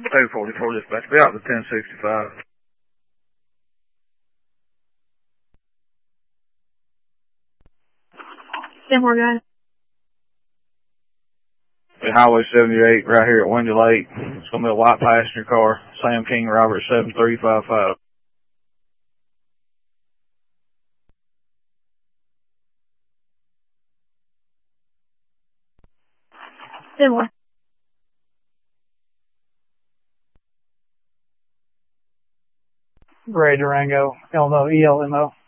244 dispatch, be out to 1065. More guys. Highway 78 right here at Windy Lake. It's going to be a white passenger car. Sam King Robert 7355. More. Gray Durango, Elmo, ELMO.